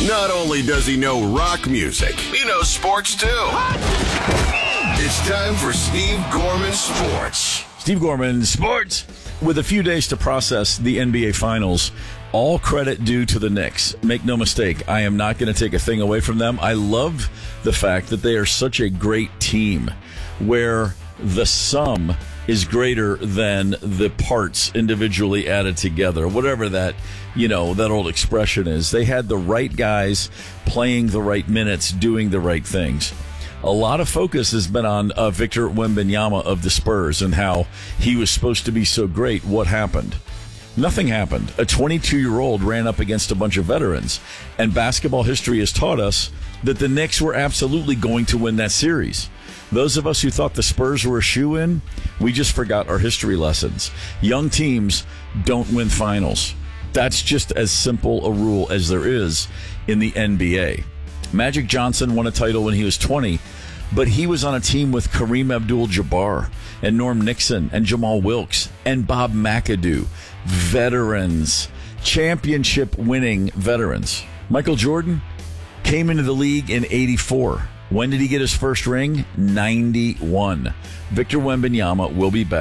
Not only does he know rock music, he knows sports too. It's time for Steve Gorman Sports. Steve Gorman Sports. With a few days to process the NBA Finals, all credit due to the Knicks. Make no mistake, I am not going to take a thing away from them. I love the fact that they are such a great team where the sum is greater than the parts individually added together. Whatever that, that old expression is. They had the right guys playing the right minutes, doing the right things. A lot of focus has been on Victor Wembanyama of the Spurs and how he was supposed to be so great. What happened? Nothing happened. A 22-year-old ran up against a bunch of veterans, and basketball history has taught us that the Knicks were absolutely going to win that series. Those of us who thought the Spurs were a shoo-in, we just forgot our history lessons. Young teams don't win finals. That's just as simple a rule as there is in the NBA. Magic Johnson won a title when he was 20, but he was on a team with Kareem Abdul-Jabbar and Norm Nixon and Jamal Wilkes and Bob McAdoo. Veterans. Championship-winning veterans. Michael Jordan came into the league in 84. When did he get his first ring? 91. Victor Wembanyama will be back.